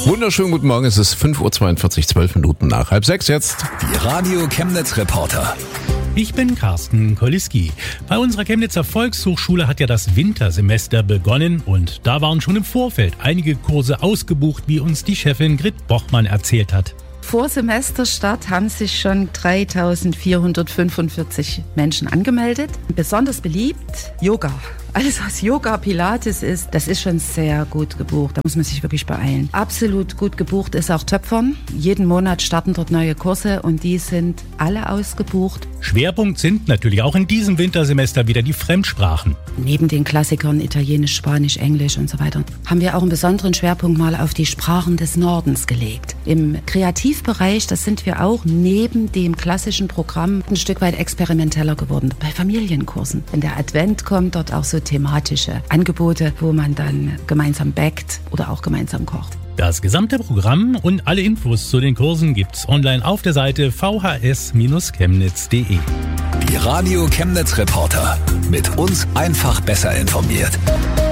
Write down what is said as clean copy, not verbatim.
Wunderschönen guten Morgen, es ist 5.42 Uhr, 12 Minuten nach 5:30 jetzt. Die Radio Chemnitz Reporter. Ich bin Carsten Koliski. Bei unserer Chemnitzer Volkshochschule hat ja das Wintersemester begonnen und da waren schon im Vorfeld einige Kurse ausgebucht, wie uns die Chefin Grit Bochmann erzählt hat. Vor Semesterstart haben sich schon 3.445 Menschen angemeldet. Besonders beliebt Yoga. Alles, was Yoga, Pilates ist, das ist schon sehr gut gebucht. Da muss man sich wirklich beeilen. Absolut gut gebucht ist auch Töpfern. Jeden Monat starten dort neue Kurse und die sind alle ausgebucht. Schwerpunkt sind natürlich auch in diesem Wintersemester wieder die Fremdsprachen. Neben den Klassikern Italienisch, Spanisch, Englisch und so weiter haben wir auch einen besonderen Schwerpunkt mal auf die Sprachen des Nordens gelegt. Im Kreativbereich, das sind wir auch neben dem klassischen Programm ein Stück weit experimenteller geworden. Bei Familienkursen. Wenn der Advent kommt, dort auch so thematische Angebote, wo man dann gemeinsam backt oder auch gemeinsam kocht. Das gesamte Programm und alle Infos zu den Kursen gibt's online auf der Seite vhs-chemnitz.de. Die Radio Chemnitz Reporter. Mit uns einfach besser informiert.